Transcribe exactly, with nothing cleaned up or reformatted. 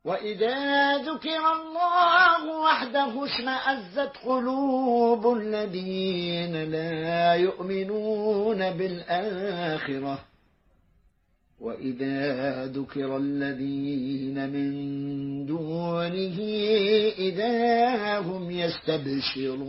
وإذا ذكر الله وحده اشمأزت قلوب الذين لا يؤمنون بالآخرة وإذا ذكر الذين من دونه إذا هم يستبشرون